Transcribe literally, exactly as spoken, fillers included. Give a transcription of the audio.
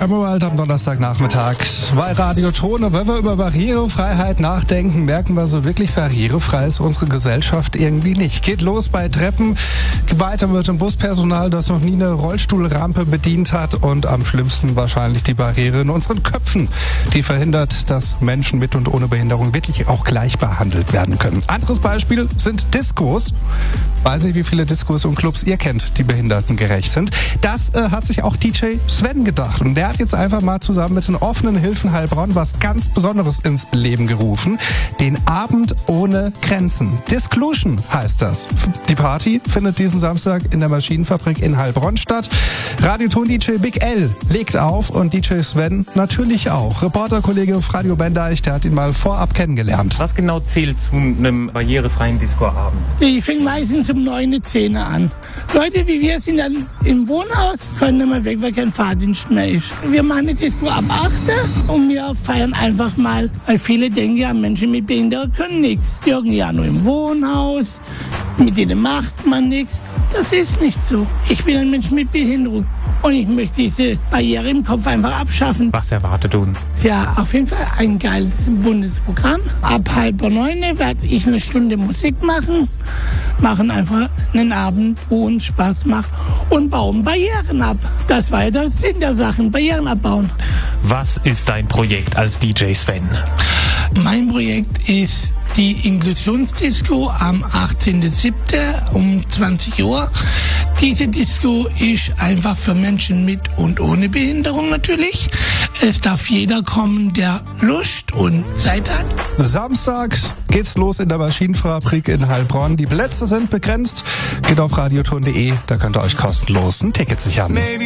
Emerald am Donnerstagnachmittag. Bei Radio Tone, wenn wir über Barrierefreiheit nachdenken, merken wir, so wirklich barrierefrei ist unsere Gesellschaft irgendwie nicht. Geht los bei Treppen, weiter mit dem Buspersonal, das noch nie eine Rollstuhlrampe bedient hat, und am schlimmsten wahrscheinlich die Barriere in unseren Köpfen, die verhindert, dass Menschen mit und ohne Behinderung wirklich auch gleich behandelt werden können. Anderes Beispiel sind Diskos. Weiß nicht, wie viele Diskos und Clubs ihr kennt, die behindertengerecht sind. Das äh, hat sich auch D J Sven gedacht. Und der hat jetzt einfach mal zusammen mit den offenen Hilfen Heilbronn was ganz Besonderes ins Leben gerufen. Den Abend ohne Grenzen. Disclusion heißt das. Die Party findet diesen Samstag in der Maschinenfabrik in Heilbronn statt. Radioton-D J Big L legt auf und D J Sven natürlich auch. Reporterkollege Fradio Bendeich, der hat ihn mal vorab kennengelernt. Was genau zählt zu einem barrierefreien Discoabend? Ich fängt meistens um neun, zehn an. Leute wie wir sind dann im Wohnhaus, können immer weg, weil kein Fahrdienst mehr ist. Wir machen die Disco ab acht und wir feiern einfach mal, weil viele denken ja, Menschen mit Behinderung können nichts. Die hocken ja nur im Wohnhaus, mit denen macht man nichts. Das ist nicht so. Ich bin ein Mensch mit Behinderung und ich möchte diese Barriere im Kopf einfach abschaffen. Was erwartet uns? Ja, auf jeden Fall ein geiles buntes Programm. Ab halb neun werde ich eine Stunde Musik machen, machen einfach einen Abend, wo uns Spaß macht und bauen Barrieren ab. Das war ja der Sinn der Sachen, Barrieren abbauen. Was ist dein Projekt als D J Sven? Mein Projekt ist die Inklusionsdisco am achtzehnten siebten um zwanzig Uhr. Diese Disco ist einfach für Menschen mit und ohne Behinderung natürlich. Es darf jeder kommen, der Lust und Zeit hat. Samstag geht's los in der Maschinenfabrik in Heilbronn. Die Plätze sind begrenzt. Geht auf radioton punkt de, da könnt ihr euch kostenlos ein Ticket sichern.